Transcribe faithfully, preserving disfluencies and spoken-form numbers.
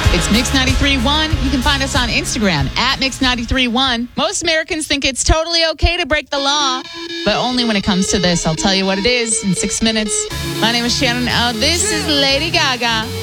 It's Mix ninety-three point one. You can find us on Instagram at Mix ninety-three point one. Most Americans think it's totally okay to break the law, but only when it comes to this. I'll tell you what it is in six minutes. My name is Shannon. Uh, this is Lady Gaga.